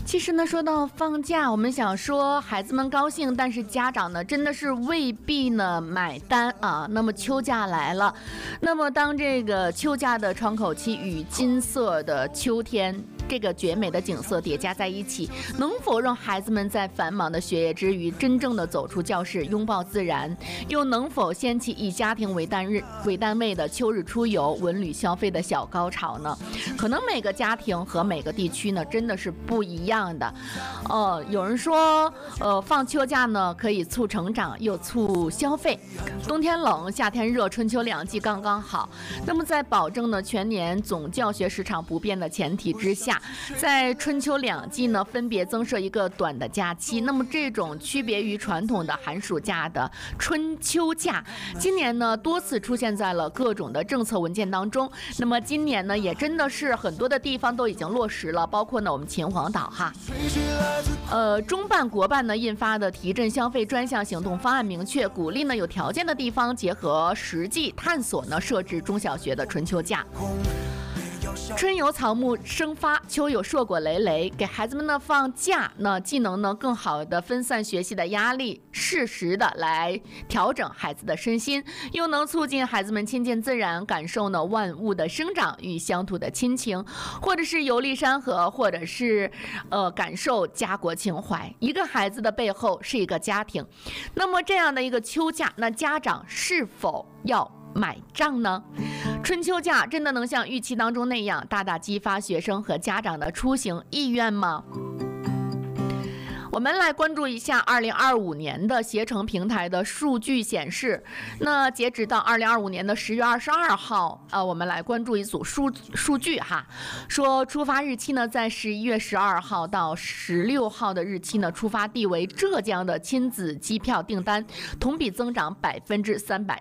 其实呢，说到放假，我们想说孩子们高兴，但是家长呢，真的是未必呢买单啊。那么秋假来了，那么当这个秋假的窗口期与金色的秋天这个绝美的景色叠加在一起，能否让孩子们在繁忙的学业之余，真正的走出教室，拥抱自然？又能否掀起以家庭为单位的秋日出游、文旅消费的小高潮呢？可能每个家庭和每个地区呢，真的是不一样的。有人说，放秋假呢，可以促成长又促消费。冬天冷，夏天热，春秋两季刚刚好。那么在保证呢全年总教学时长不变的前提之下，在春秋两季呢分别增设一个短的假期。那么这种区别于传统的寒暑假的春秋假，今年呢多次出现在了各种的政策文件当中。那么今年呢也真的是很多的地方都已经落实了，包括呢我们秦皇岛哈。中办国办呢印发的提振消费专项行动方案明确鼓励呢有条件的地方结合实际探索呢设置中小学的春秋假。春有草木生发，秋有硕果累累，给孩子们呢放假呢，既能呢更好的分散学习的压力，适时的来调整孩子的身心，又能促进孩子们亲近自然，感受呢万物的生长与乡土的亲情，或者是游历山河，或者是感受家国情怀。一个孩子的背后是一个家庭，那么这样的一个秋假，那家长是否要买账呢？春秋假真的能像预期当中那样大大激发学生和家长的出行意愿吗？我们来关注一下2025年的携程平台的数据显示，那截止到2025年的10月22号，我们来关注一组数据哈，说出发日期呢，在11月12号到16号的日期呢，出发地为浙江的亲子机票订单同比增长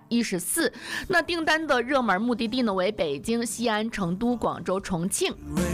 314%。那订单的热门目的地呢为北京、西安、成都、广州、重庆。